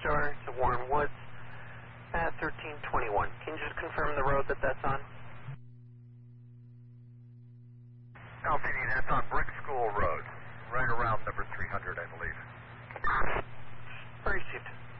Star to Warren Woods at 1321. Can you just confirm the road that's on? LPD, that's on Brick School Road, right around number 300, I believe. Received.